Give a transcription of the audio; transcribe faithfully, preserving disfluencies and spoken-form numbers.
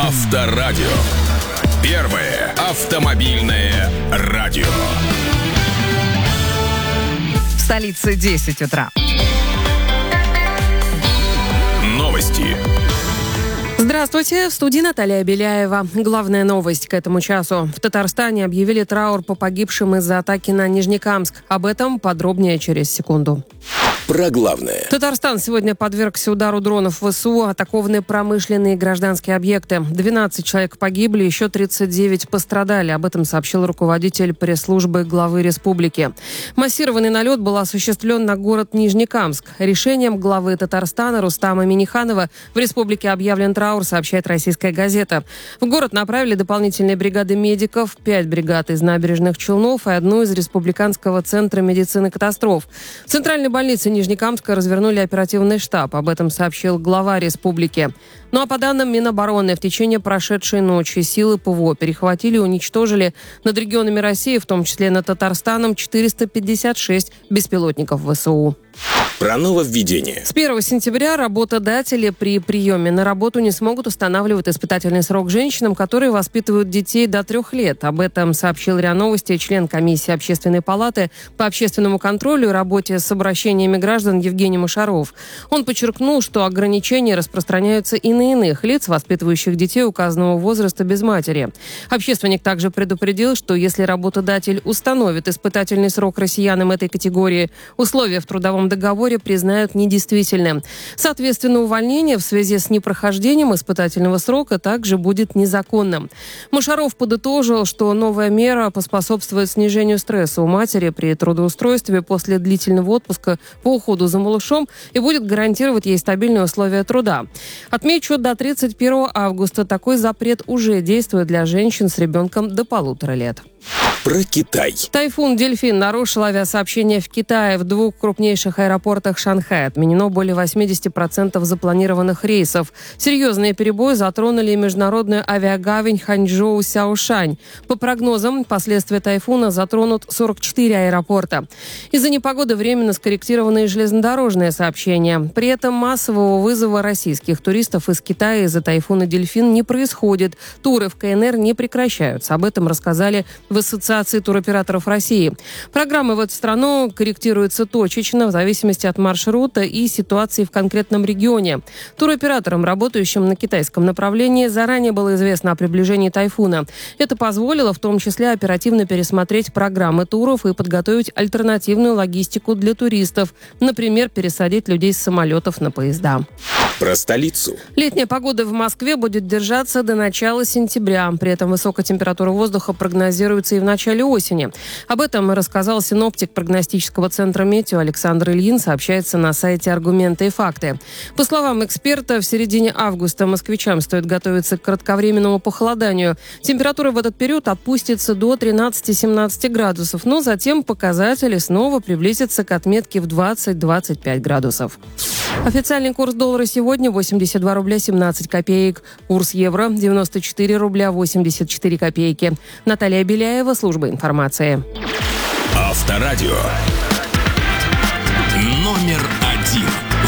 Авторадио. Первое автомобильное радио. В столице десять утра. Новости. Здравствуйте, в студии Наталья Беляева. Главная новость к этому часу. В Татарстане объявили траур по погибшим из-за атаки на Нижнекамск. Об этом подробнее через секунду. Про главное. Татарстан сегодня подвергся удару дронов ВСУ, атакованы промышленные и гражданские объекты. двенадцать человек погибли, еще тридцать девять пострадали. Об этом сообщил руководитель пресс-службы главы республики. Массированный налет был осуществлен на город Нижнекамск. Решением главы Татарстана Рустама Минниханова в республике объявлен траур, сообщает «Российская газета». В город направили дополнительные бригады медиков, пять бригад из набережных Челнов и одну из Республиканского центра медицины катастроф. В центральной больнице Нижнекамска развернули оперативный штаб. Об этом сообщил глава республики. Ну а по данным Минобороны, в течение прошедшей ночи силы ПВО перехватили и уничтожили над регионами России, в том числе над Татарстаном, четыреста пятьдесят шесть беспилотников ВСУ. Про нововведение. С первого сентября работодатели при приеме на работу не смогут устанавливать испытательный срок женщинам, которые воспитывают детей до трех лет. Об этом сообщил РИА Новости член комиссии Общественной палаты по общественному контролю и работе с обращениями граждан Евгений Мошаров. Он подчеркнул, что ограничения распространяются и на иных лиц, воспитывающих детей указанного возраста без матери. Общественник также предупредил, что если работодатель установит испытательный срок россиянам этой категории, условия в трудовом договоре признают недействительным. Соответственно, увольнение в связи с непрохождением испытательного срока также будет незаконным. Мошаров подытожил, что новая мера поспособствует снижению стресса у матери при трудоустройстве после длительного отпуска по уходу за малышом и будет гарантировать ей стабильные условия труда. Отмечу, до тридцать первого августа такой запрет уже действует для женщин с ребенком до полутора лет. Про Китай. Тайфун «Дельфин» нарушил авиасообщение в Китае. В двух крупнейших аэропортах Шанхая отменено более восемьдесят процентов запланированных рейсов. Серьезные перебои затронули и международную авиагавань Ханчжоу-Сяошань. По прогнозам, последствия тайфуна затронут сорок четыре аэропорта. Из-за непогоды временно скорректированы железнодорожные сообщения. При этом массового вызова российских туристов из Китая из-за тайфуна «Дельфин» не происходит. Туры в КНР не прекращаются. Об этом рассказали в Ассоциации туроператоров России. Программы в эту страну корректируются точечно в зависимости от маршрута и ситуации в конкретном регионе. Туроператорам, работающим на китайском направлении, заранее было известно о приближении тайфуна. Это позволило в том числе оперативно пересмотреть программы туров и подготовить альтернативную логистику для туристов. Например, пересадить людей с самолетов на поезда. Про столицу. Летняя погода в Москве будет держаться до начала сентября. При этом высокая температура воздуха прогнозируется и в начале осени. Об этом рассказал синоптик прогностического центра «Метео» Александр Ильин, сообщается на сайте «Аргументы и факты». По словам эксперта, в середине августа москвичам стоит готовиться к кратковременному похолоданию. Температура в этот период опустится до тринадцати-семнадцати градусов, но затем показатели снова приблизятся к отметке в двадцать-двадцать пять градусов. Официальный курс доллара сегодня восемьдесят два рубля семнадцать копеек. Курс евро девяносто четыре рубля восемьдесят четыре копейки. Наталья Беляева, служба информации. Авторадио.